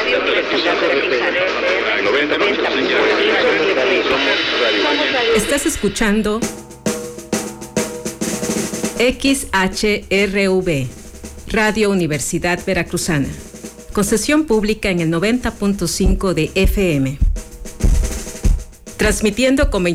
Estás escuchando XHRV, Radio Universidad Veracruzana, concesión pública en el 90.5 de FM, transmitiendo con